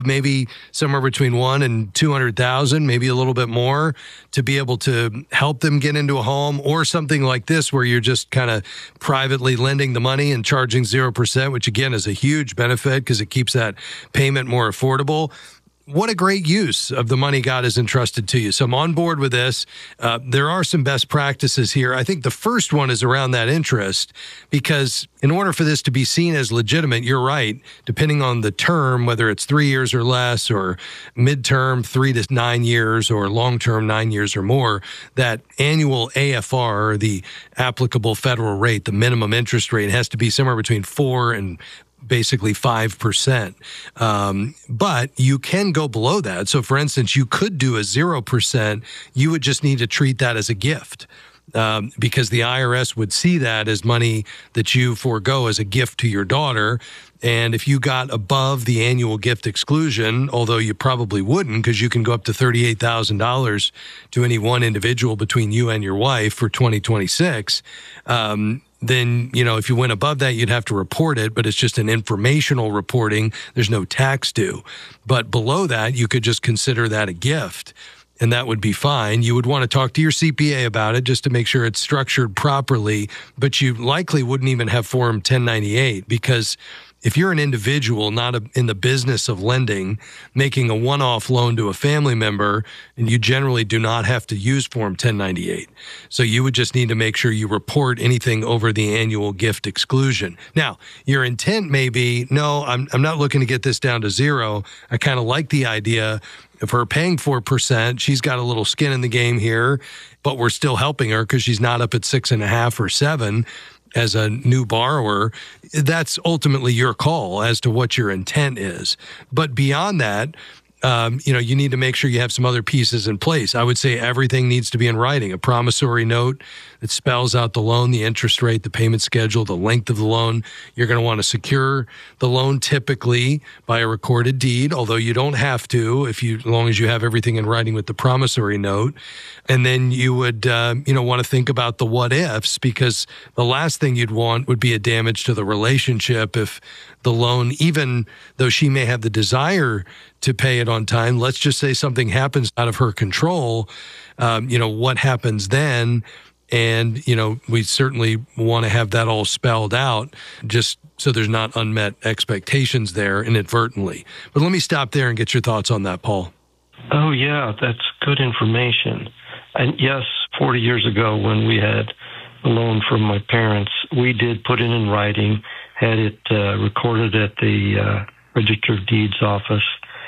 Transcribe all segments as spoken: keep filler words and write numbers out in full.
maybe somewhere between one and two hundred thousand, maybe a little bit more, to be able to help them get into a home, or something like this where you're just kind of privately lending the money and charging zero percent, which again is a huge benefit because it keeps that payment more affordable. What a great use of the money God has entrusted to you. So I'm on board with this. Uh, there are some best practices here. I think the first one is around that interest, because in order for this to be seen as legitimate, you're right, depending on the term, whether it's three years or less, or midterm, three to nine years, or long-term, nine years or more, that annual A F R, the applicable federal rate, the minimum interest rate, has to be somewhere between four and basically five percent. Um, but you can go below that. So for instance, you could do a zero percent. You would just need to treat that as a gift. Um, because the I R S would see that as money that you forego as a gift to your daughter. And if you got above the annual gift exclusion, although you probably wouldn't, because you can go up to thirty-eight thousand dollars to any one individual between you and your wife for twenty twenty-six, um, then, you know, if you went above that, you'd have to report it, but it's just an informational reporting. There's no tax due. But below that, you could just consider that a gift, and that would be fine. You would want to talk to your C P A about it just to make sure it's structured properly, but you likely wouldn't even have Form ten ninety-eight, because if you're an individual not a, in the business of lending, making a one-off loan to a family member, and you generally do not have to use Form ten ninety-eight. So you would just need to make sure you report anything over the annual gift exclusion. Now, your intent may be, no, I'm, I'm not looking to get this down to zero. I kind of like the idea of her paying four percent. She's got a little skin in the game here, but we're still helping her because she's not up at six and a half or seven as a new borrower. That's ultimately your call as to what your intent is. But beyond that, um, you know, you need to make sure you have some other pieces in place. I would say everything needs to be in writing. A promissory note that spells out the loan, the interest rate, the payment schedule, the length of the loan. You're going to want to secure the loan typically by a recorded deed, although you don't have to if you, as long as you have everything in writing with the promissory note. And then you would, uh, you know, want to think about the what ifs, because the last thing you'd want would be a damage to the relationship if the loan, even though she may have the desire to pay it on time, let's just say something happens out of her control. Um, you know, what happens then? And, you know, we certainly want to have that all spelled out just so there's not unmet expectations there inadvertently. But let me stop there and get your thoughts on that, Paul. Oh, yeah, that's good information. And yes, forty years ago when we had a loan from my parents, we did put it in writing, had it uh, recorded at the uh, Register of Deeds office.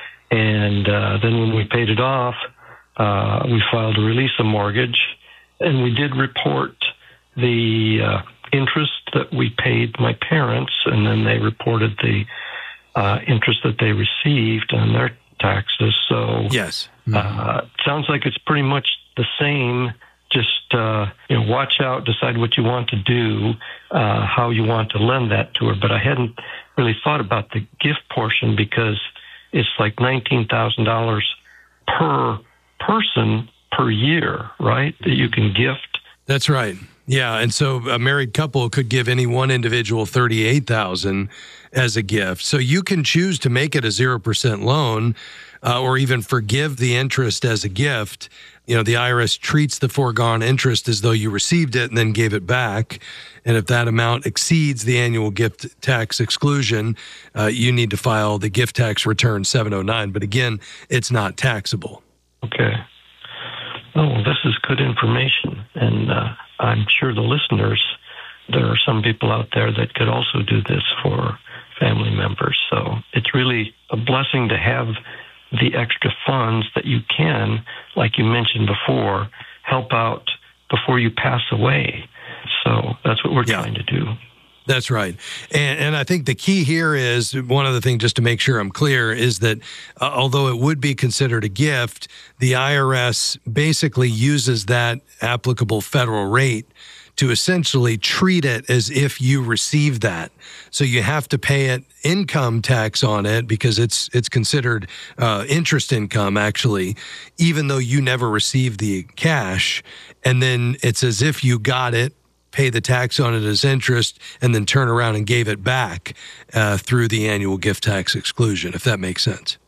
And uh, then when we paid it off, uh, we filed a release of mortgage. And we did report the uh, interest that we paid my parents, and then they reported the uh, interest that they received on their taxes. So yes, mm-hmm. uh, it sounds like it's pretty much the same. Just uh, you know, watch out, decide what you want to do, uh, how you want to lend that to her. But I hadn't really thought about the gift portion, because it's like nineteen thousand dollars per person per year, right, that you can gift. That's right. Yeah, and so a married couple could give any one individual thirty-eight thousand dollars as a gift. So you can choose to make it a zero percent loan, uh, or even forgive the interest as a gift. You know, the I R S treats the foregone interest as though you received it and then gave it back. And if that amount exceeds the annual gift tax exclusion, uh, you need to file the gift tax return seven oh nine. But again, it's not taxable. Okay. Oh, well, this is good information. And uh, I'm sure the listeners, there are some people out there that could also do this for family members. So it's really a blessing to have the extra funds that you can, like you mentioned before, help out before you pass away. So that's what we're yeah. trying to do. That's right. And, and I think the key here is, one other thing just to make sure I'm clear, is that uh, although it would be considered a gift, the I R S basically uses that applicable federal rate to essentially treat it as if you received that. So you have to pay it income tax on it, because it's it's considered uh, interest income, actually, even though you never received the cash. And then it's as if you got it, pay the tax on it as interest, and then turn around and gave it back uh, through the annual gift tax exclusion, if that makes sense.